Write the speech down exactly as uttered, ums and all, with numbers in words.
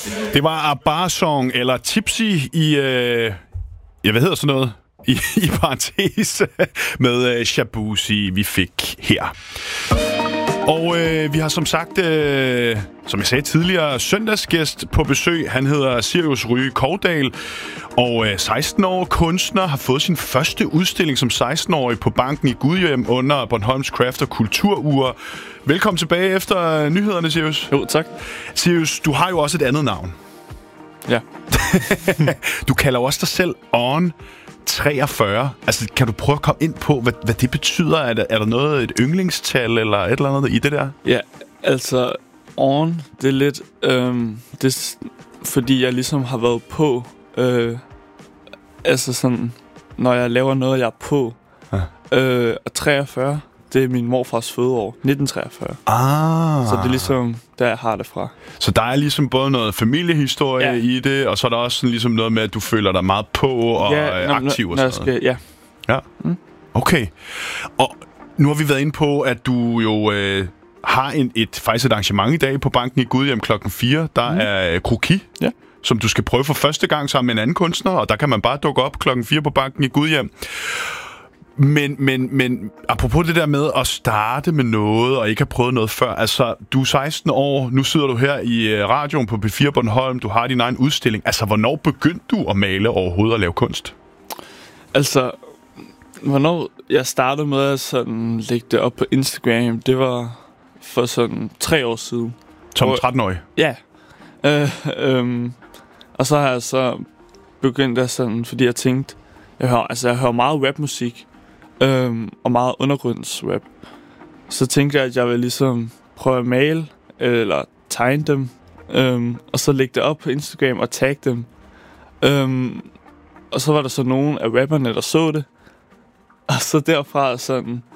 Det var Bar Song, eller Tipsy i... Øh, ja, hvad hedder sådan noget? I, i parentes med øh, Shabuzi, vi fik her. Og øh, vi har som sagt, øh, som jeg sagde tidligere, søndagsgæst på besøg. Han hedder Sirius Ryge Kovdal, og øh, seksten år kunstner, har fået sin første udstilling som seksten-årig på Banken i Gudhjem under Bornholms Craft- og Kulturuger. Velkommen tilbage efter nyhederne, Sirius. Jo, tak. Sirius, du har jo også et andet navn. Ja. Du kalder også dig selv On treogfyrre. Altså, kan du prøve at komme ind på, hvad, hvad det betyder? Er der, er der noget, et yndlingstal eller et eller andet i det der? Ja, altså, On, det er lidt... Øhm, det er, fordi jeg ligesom har været på... Øh, altså sådan, når jeg laver noget, jeg er på. Ja. Øh, og treogfyrre, det er min morfars fødeår. nitten treogfyrre. Ah. Så det er ligesom, der jeg har det fra. Så der er ligesom både noget familiehistorie ja. i det, og så er der også sådan ligesom noget med, at du føler dig meget på og ja, når, aktiv og sådan noget. Ja. Ja. Mm. Okay. Og nu har vi været inde på, at du jo øh, har en, et, faktisk et arrangement i dag på Banken i Gudhjem klokken fire. Der mm. er kroki, ja. som du skal prøve for første gang sammen med en anden kunstner, og der kan man bare dukke op klokken fire på Banken i Gudhjem. Men, men, men apropos det der med at starte med noget og ikke have prøvet noget før. Altså, du er seksten år, nu sidder du her i radioen på P fire Bornholm, du har din egen udstilling. Altså, hvornår begyndte du at male overhovedet og lave kunst? Altså, hvornår jeg startede med at sådan lægge det op på Instagram, det var for sådan tre år siden. Som tretten-årig? Ja. Øh, øh, og så har jeg så begyndt at sådan, fordi jeg tænkte, jeg hører, altså jeg hører meget rapmusik, øhm, og meget undergrundsrap. Så tænkte jeg, at jeg ville ligesom prøve at male, eller tegne dem, øhm, og så lægge det op på Instagram og tagge dem. Øhm, og så var der så nogen af rapperne, der så det. Og så derfra sådan,